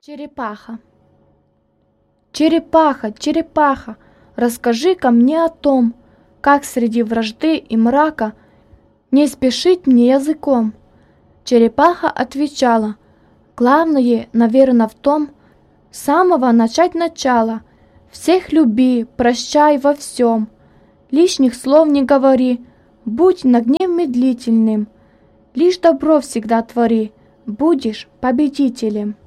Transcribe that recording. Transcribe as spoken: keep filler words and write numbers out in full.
Черепаха. Черепаха, черепаха, расскажи-ка мне о том, как среди вражды и мрака не спешить мне языком. Черепаха отвечала: главное, наверно, в том, с самого начать начала. Всех люби, прощай во всем, лишних слов не говори, будь на гнев медлительным, лишь добро всегда твори, будешь победителем.